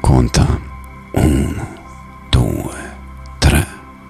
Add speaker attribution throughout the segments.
Speaker 1: Conta 1, 2, 3.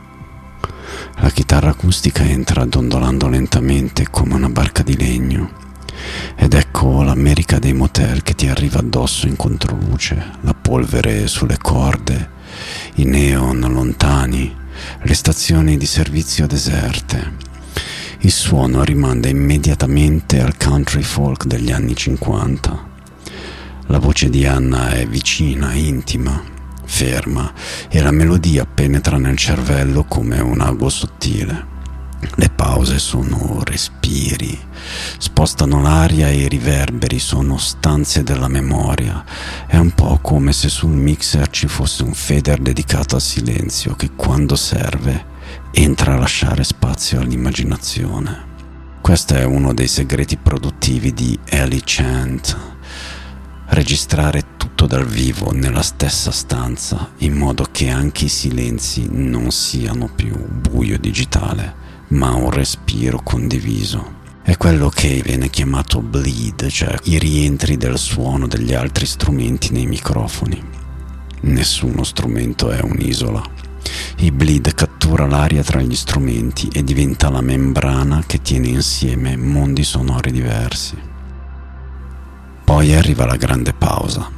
Speaker 1: La chitarra acustica entra dondolando lentamente come una barca di legno. Ed ecco l'America dei motel che ti arriva addosso in controluce, la polvere sulle corde, i neon lontani, le stazioni di servizio deserte. Il suono rimanda immediatamente al country folk degli anni 50. La voce di Anna è vicina, intima, ferma, e la melodia penetra nel cervello come un ago sottile. Le pause sono respiri, spostano l'aria e i riverberi sono stanze della memoria. È un po' come se sul mixer ci fosse un fader dedicato al silenzio che, quando serve, entra a lasciare spazio all'immaginazione. Questo è uno dei segreti produttivi di Ellie Chant: registrare tutto dal vivo nella stessa stanza, in modo che anche i silenzi non siano più buio digitale, ma un respiro condiviso. È quello che viene chiamato bleed, cioè i rientri del suono degli altri strumenti nei microfoni. Nessuno strumento è un'isola. Il bleed cattura l'aria tra gli strumenti e diventa la membrana che tiene insieme mondi sonori diversi. Poi arriva la grande pausa.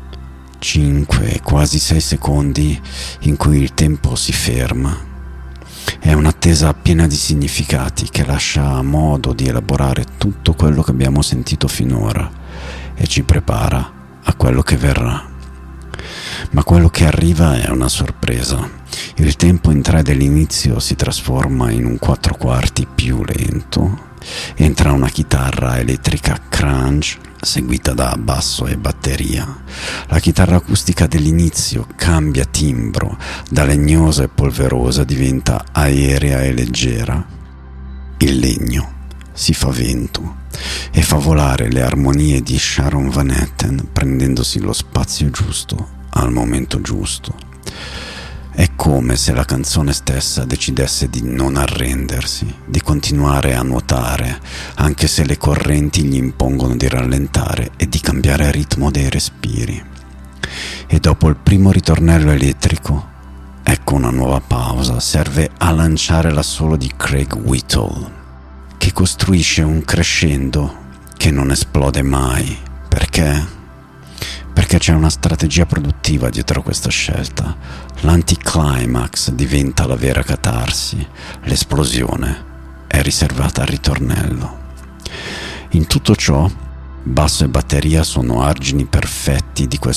Speaker 1: 5, quasi 6 secondi in cui il tempo si ferma. È un'attesa piena di significati che lascia modo di elaborare tutto quello che abbiamo sentito finora e ci prepara a quello che verrà. Ma quello che arriva è una sorpresa. Il tempo in 3 dell'inizio si trasforma in un 4/4 più lento. Entra una chitarra elettrica crunch seguita da basso e batteria. La chitarra acustica dell'inizio cambia timbro, da legnosa e polverosa diventa aerea e leggera. Il legno si fa vento e fa volare le armonie di Sharon Van Etten, prendendosi lo spazio giusto al momento giusto. È come se la canzone stessa decidesse di non arrendersi, di continuare a nuotare, anche se le correnti gli impongono di rallentare e di cambiare ritmo dei respiri. E dopo il primo ritornello elettrico, ecco una nuova pausa. Serve a lanciare l'assolo di Craig Whittle, che costruisce un crescendo che non esplode mai. Perché? Perché c'è una strategia produttiva dietro questa scelta. L'anticlimax diventa la vera catarsi, l'esplosione è riservata al ritornello. In tutto ciò, basso e batteria sono argini perfetti di questo